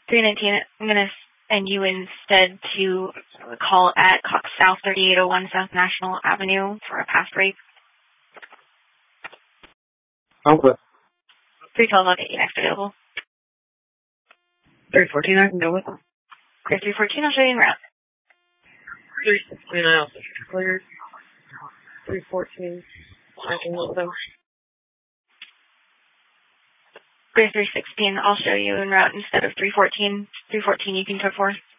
319, I'm going to send you instead to call at Cox South, 3801 South National Avenue for a past rape. Okay. 312, I'll get you next available. 314 I can go with. Okay, 314, I'll show you en route. 316 I also cleared. 314 I can go with them. Great 316, I'll show you en route instead of 314. 314 you can go for.